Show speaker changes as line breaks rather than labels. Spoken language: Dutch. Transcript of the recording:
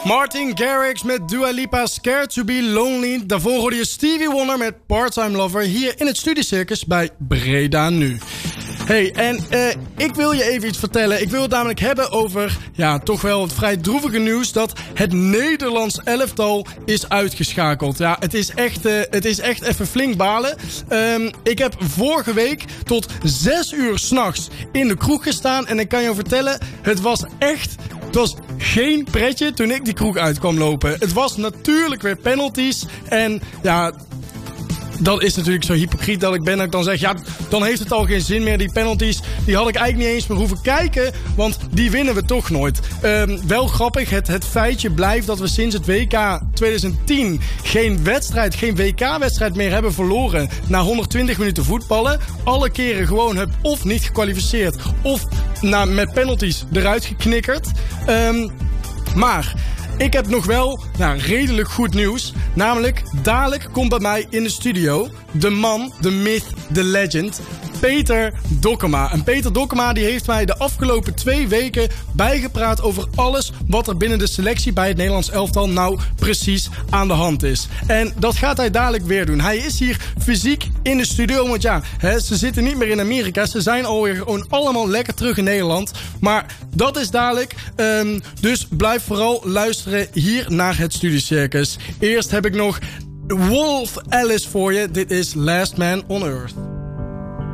Martin Garrix met Dua Lipa, Scared to be Lonely. Daarvoor hoorde je Stevie Wonder met Part-Time Lover hier in het Studiecircus bij Breda Nu. Hey, en ik wil je even iets vertellen. Ik wil het namelijk hebben over, ja, toch wel het vrij droevige nieuws dat het Nederlands elftal is uitgeschakeld. Ja, het is echt even flink balen. Ik heb vorige week tot 6 uur 's nachts in de kroeg gestaan en ik kan je vertellen, het was geen pretje toen ik die kroeg uit kwam lopen. Het was natuurlijk weer penalties en ja, dat is natuurlijk zo hypocriet dat ik ben dat ik dan zeg, ja, dan heeft het al geen zin meer. Die penalties, die had ik eigenlijk niet eens meer hoeven kijken, want die winnen we toch nooit. Wel grappig, het feitje blijft dat we sinds het WK 2010 geen WK-wedstrijd meer hebben verloren na 120 minuten voetballen. Alle keren gewoon of niet gekwalificeerd of met penalties eruit geknikkerd. Maar ik heb nog wel redelijk goed nieuws. Namelijk, dadelijk komt bij mij in de studio de man, de myth, de legend, Peter Dokkema. En Peter Dokkema die heeft mij de afgelopen 2 weken bijgepraat over alles wat er binnen de selectie bij het Nederlands elftal nou precies aan de hand is. En dat gaat hij dadelijk weer doen. Hij is hier fysiek in de studio, want ja, ze zitten niet meer in Amerika. Ze zijn alweer gewoon allemaal lekker terug in Nederland. Maar dat is dadelijk. Dus blijf vooral luisteren hier naar het Studiecircus. Eerst heb ik nog Wolf Alice voor je. Dit is Last Man on Earth.